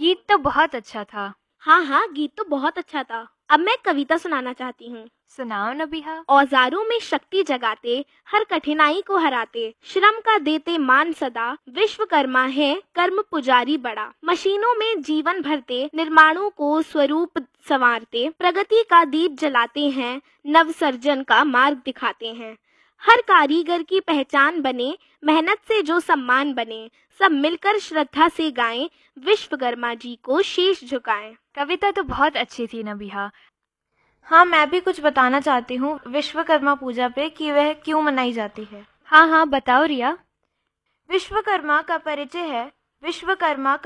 गीत तो बहुत अच्छा था। हाँ हाँ, गीत तो बहुत अच्छा था। अब मैं कविता सुनाना चाहती हूँ। सुनाओ नबीहा। औजारों में शक्ति जगाते, हर कठिनाई को हराते, श्रम का देते मान सदा, विश्वकर्मा है कर्म पुजारी बड़ा। मशीनों में जीवन भरते, निर्माणों को स्वरूप संवारते, प्रगति का दीप जलाते हैं, नव सर्जन का मार्ग दिखाते हैं। हर कारीगर की पहचान बने, मेहनत से जो सम्मान बने, सब मिलकर श्रद्धा से गाएं, विश्वकर्मा जी को शीश झुकाएं। कविता तो बहुत अच्छी थी नबीहा। हाँ, मैं भी कुछ बताना चाहती हूँ विश्वकर्मा पूजा पे कि वह क्यों मनाई जाती है। हाँ हाँ, बताओ रिया। विश्वकर्मा का परिचय है। विश्वकर्मा